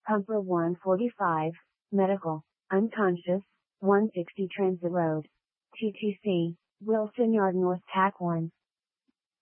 Pumper 145, medical, unconscious, 160 Transit Road. TTC, Wilson Yard North TAC 1.